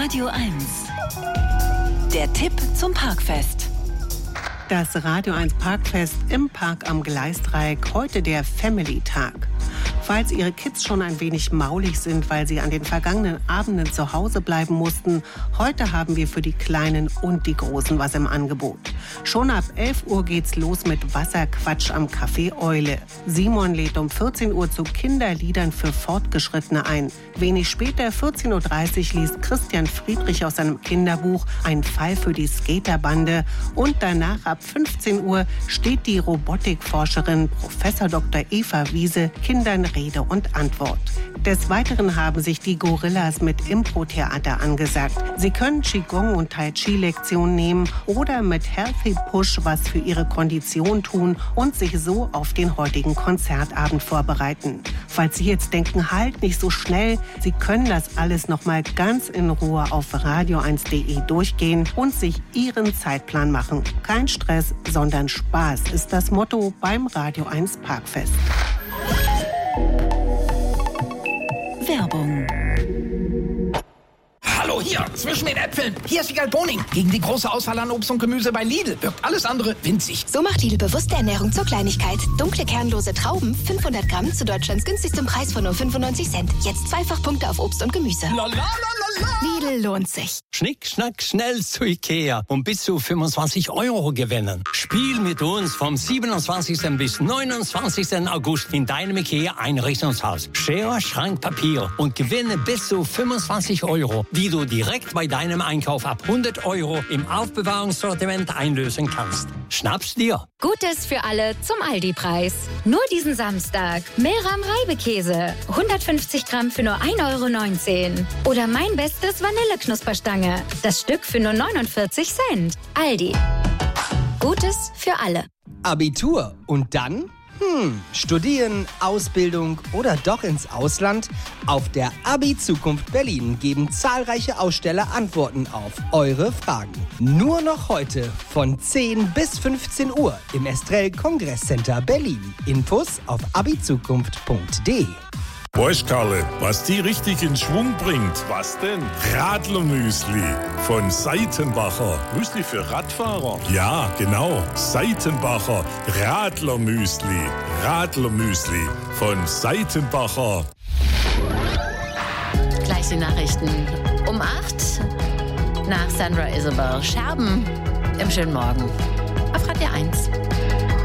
Radio 1. Der Tipp zum Parkfest. Das Radio 1 Parkfest im Park am Gleisdreieck, heute der Family-Tag. Falls Ihre Kids schon ein wenig maulig sind, weil sie an den vergangenen Abenden zu Hause bleiben mussten, heute haben wir für die Kleinen und die Großen was im Angebot. Schon ab 11 Uhr geht's los mit Wasserquatsch am Café Eule. Simon lädt um 14 Uhr zu Kinderliedern für Fortgeschrittene ein. Wenig später, 14.30 Uhr, liest Christian Friedrich aus seinem Kinderbuch Ein Fall für die Skaterbande. Und danach ab 15 Uhr steht die Robotikforscherin Prof. Dr. Eva Wiese Kindern Rede und Antwort. Des Weiteren haben sich die Gorillas mit Impro-Theater angesagt. Sie können Qigong- und Tai Chi-Lektionen nehmen oder mit Healthy Push was für ihre Kondition tun und sich so auf den heutigen Konzertabend vorbereiten. Falls Sie jetzt denken, halt nicht so schnell, Sie können das alles noch mal ganz in Ruhe auf radio1.de durchgehen und sich Ihren Zeitplan machen. Kein Stress, sondern Spaß ist das Motto beim Radio 1 Parkfest. Werbung. Hallo, hier, zwischen den Äpfeln. Hier ist Wiegald Boning. Gegen die große Auswahl an Obst und Gemüse bei Lidl wirkt alles andere winzig. So macht Lidl bewusste Ernährung zur Kleinigkeit. Dunkle, kernlose Trauben, 500 Gramm zu Deutschlands günstigstem Preis von nur 95 Cent. Jetzt Zweifachpunkte auf Obst und Gemüse. Lidl lohnt sich. Schnick, schnack, schnell zu Ikea und bis zu 25 € gewinnen. Spiel mit uns vom 27. bis 29. August in deinem Ikea-Einrichtungshaus. Schere, Schrank, Papier und gewinne bis zu 25 €, die du direkt bei deinem Einkauf ab 100 € im Aufbewahrungssortiment einlösen kannst. Schnapp's dir. Gutes für alle zum Aldi-Preis. Nur diesen Samstag. Meram Reibekäse. 150 Gramm für nur 1,19 €. Oder mein bestes Vanilleknusperstange. Das Stück für nur 49 Cent. Aldi. Gutes für alle. Abitur und dann? Studieren, Ausbildung oder doch ins Ausland? Auf der Abi-Zukunft Berlin geben zahlreiche Aussteller Antworten auf eure Fragen. Nur noch heute von 10 bis 15 Uhr im Estrell Kongresscenter Berlin. Infos auf abizukunft.de. Weißt, Karle, was die richtig in Schwung bringt? Was denn? Radlermüsli von Seitenbacher. Müsli für Radfahrer? Ja, genau. Seitenbacher Radlermüsli. Radlermüsli von Seitenbacher. Gleich die Nachrichten um 8 nach Sandra Isabel. Scherben im schönen Morgen auf Radio 1.